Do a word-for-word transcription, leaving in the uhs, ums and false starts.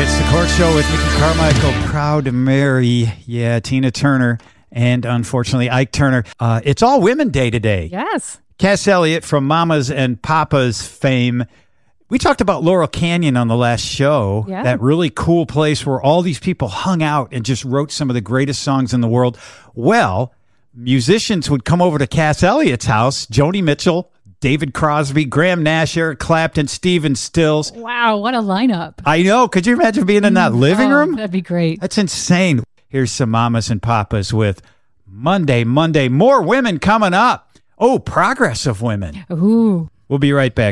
It's the Court Show with Mickey Carmichael, proud to marry, yeah, Tina Turner, and unfortunately Ike Turner. Uh, it's All Women Day today. Yes. Cass Elliot from Mamas and Papas fame. We talked about Laurel Canyon on the last show, Yeah. that really cool place where all these people hung out and just wrote some of the greatest songs in the world. Well, musicians would come over to Cass Elliot's house, Joni Mitchell, David Crosby, Graham Nash, Eric Clapton, Stephen Stills. Wow, what a lineup. I know. Could you imagine being in that living Oh, room? That'd be great. That's insane. Here's some mamas and papas with Monday, Monday. More women coming up. Oh, progress of women. Ooh. We'll be right back.